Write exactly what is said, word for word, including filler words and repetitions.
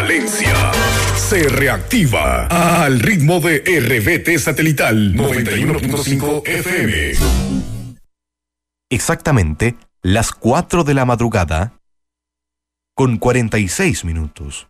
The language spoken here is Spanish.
Valencia se reactiva al ritmo de R B T Satelital noventa y uno punto cinco F M. Exactamente las cuatro de la madrugada con cuarenta y seis minutos.